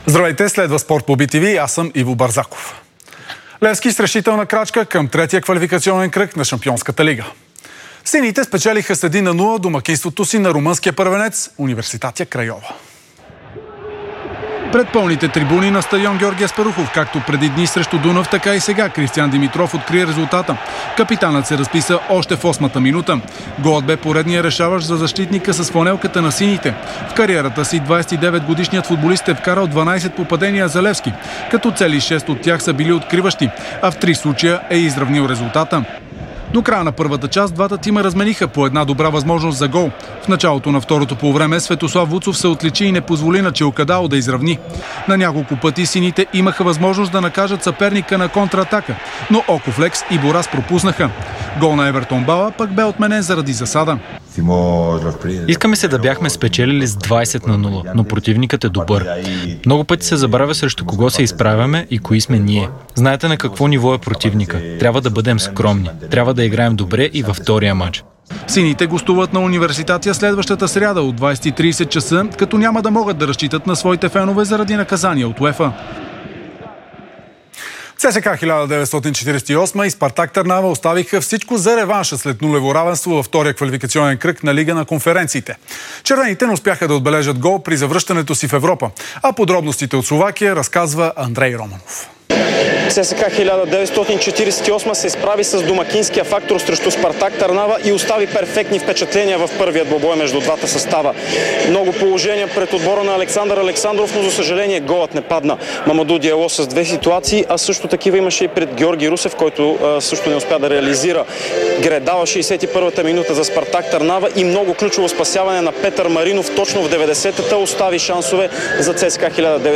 Здравейте, следва спорт по BTV. Аз съм Иво Барзаков. Левски с решителна крачка към третия квалификационен кръг на Шампионската лига. Сините спечелиха с 1-0 домакинството си на румънския първенец Университатия Крайова. Пред пълните трибуни на стадион Георги Аспарухов, както преди дни срещу Дунав, така и сега Кристиан Димитров открие резултата. Капитанът се разписа още в 8-та минута. Голът бе поредния решаващ за защитника с фланелката на сините. В кариерата си 29-годишният футболист е вкарал 12 попадения за Левски, като цели 6 от тях са били откриващи, а в 3 случая е изравнил резултата. До края на първата част двата тима размениха по една добра възможност за гол. В началото на второто полувреме Светослав Вуцов се отличи и не позволи на Челкадао да изравни. На няколко пъти сините имаха възможност да накажат съперника на контратака, но Окофлекс и Борас пропуснаха. Гол на Евертон Бала пък бе отменен заради засада. Искаме се да бяхме спечелили с 20-0, но противникът е добър. Много пъти се забравя срещу кого се изправяме и кои сме ние. Знаете на какво ниво е противника. Трябва да бъдем скромни. Трябва да играем добре и във втория матч. Сините гостуват на Университатия следващата сряда от 20:30 часа, като няма да могат да разчитат на своите фенове заради наказания от УЕФА. ЦСКА 1948 и Спартак Търнава оставиха всичко за реванша след нулево равенство във втория квалификационен кръг на Лига на конференциите. Червените не успяха да отбележат гол при завръщането си в Европа, а подробностите от Словакия разказва Андрей Романов. ЦСКА 1948 се справи с домакинския фактор срещу Спартак Търнава и остави перфектни впечатления в първият двобой между двата състава. Много положения пред отбора на Александър Александров, но за съжаление голът не падна. Мамаду Диало с 2 ситуации, а също такива имаше и пред Георги Русев, който също не успя да реализира. Гредава 61-та минута за Спартак Търнава и много ключово спасяване на Петър Маринов точно в 90-та остави шансове за ЦСКА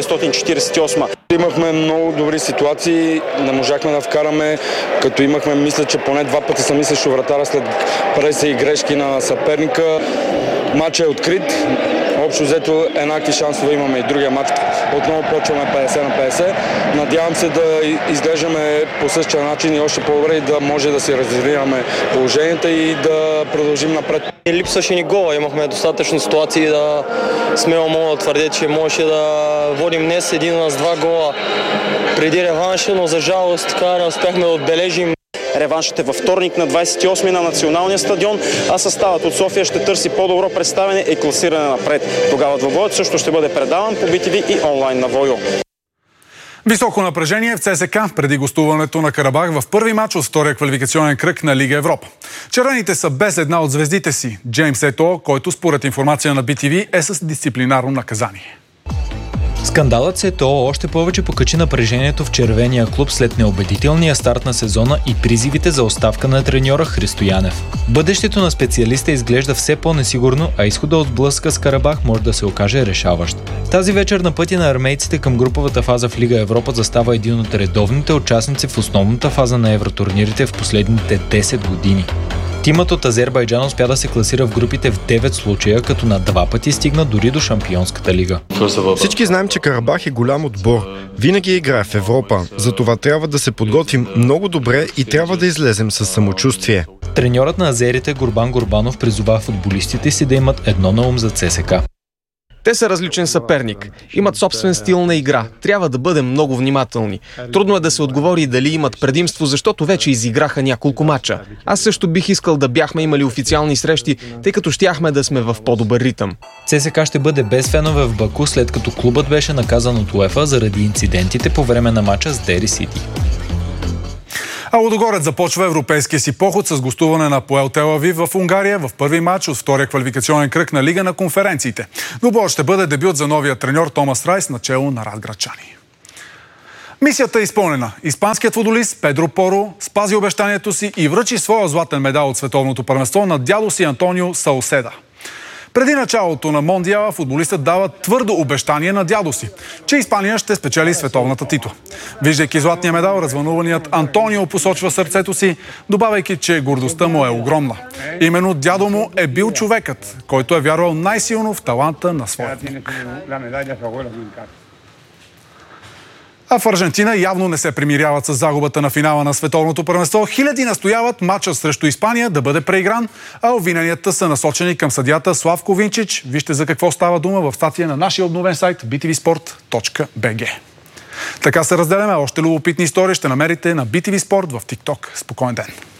1948. Имахме много добри ситуации, не можахме да вкараме, като имахме, мисля, че поне 2 пъти сами срещу вратара след преса и грешки на съперника. Матчът е открит. Общо взето еднакви шансове имаме и другия матч. Отново почваме 50/50. Надявам се да изглеждаме по същия начин и още по-добре и да може да си развиваме положенията и да продължим напред. Липсваше ни гола. Имахме достатъчно ситуации да смело мога да твърдя, че можеше да водим днес един с 2 гола преди реванша, но за жалост така не успяхме да отбележим. Реваншът е във вторник на 28 на националния стадион, а съставът от София ще търси по-добро представяне и класиране напред. Тогава двобоят също ще бъде предаван по BTV и онлайн на Войо. Високо напрежение в ЦСКА преди гостуването на Карабах в първи матч от втория квалификационен кръг на Лига Европа. Червените са без една от звездите си, Джеймс Ето, който според информация на BTV е с дисциплинарно наказание. Скандалът с ЕТО още повече покачи напрежението в червения клуб след неубедителния старт на сезона и призивите за оставка на треньора Христо Янев. Бъдещето на специалиста изглежда все по-несигурно, а изхода от сблъска с Карабах може да се окаже решаващ. Тази вечер на пътя на армейците към груповата фаза в Лига Европа застава един от редовните участници в основната фаза на евротурнирите в последните 10 години. Тимът от Азербайджан успя да се класира в групите в 9 случая, като на 2 пъти стигна дори до Шампионската лига. Всички знаем, че Карабах е голям отбор. Винаги играе в Европа. Затова трябва да се подготвим много добре и трябва да излезем със самочувствие. Треньорът на азерите Гурбан Гурбанов призова футболистите си да имат едно на ум за ЦСКА. Те са различен съперник. Имат собствен стил на игра. Трябва да бъдем много внимателни. Трудно е да се отговори дали имат предимство, защото вече изиграха няколко мача. Аз също бих искал да бяхме имали официални срещи, тъй като щяхме да сме в по-добър ритъм. ЦСКА ще бъде без фенове в Баку, след като клубът беше наказан от УЕФА заради инцидентите по време на мача с Дери Сити. А Лудогорец започва европейския си поход с гостуване на ПОЕЛ Тел Авив в Унгария в първи матч от втория квалификационен кръг на Лига на конференциите. Двубоят ще бъде дебют за новия треньор Томас Райс начело на Разградчани. Мисията е изпълнена. Испанският футболист Педро Поро спази обещанието си и връчи своя златен медал от световното първенство на дядо си Антонио Сауседа. Преди началото на Мондиала футболистът дава твърдо обещание на дядо си, че Испания ще спечели световната титла. Виждайки златния медал, развълнуваният Антонио посочва сърцето си, добавяйки, че гордостта му е огромна. Именно дядо му е бил човекът, който е вярвал най-силно в таланта на своя внук. А в Аржентина явно не се примиряват с загубата на финала на световното първенство. Хиляди настояват матчът срещу Испания да бъде преигран, а обвиненията са насочени към съдията Славко Винчич. Вижте за какво става дума в статия на нашия обновен сайт BTV Sport. sport.bg. Така се разделяме. Още любопитни истории ще намерите на BTV Sport в TikTok. Спокоен ден!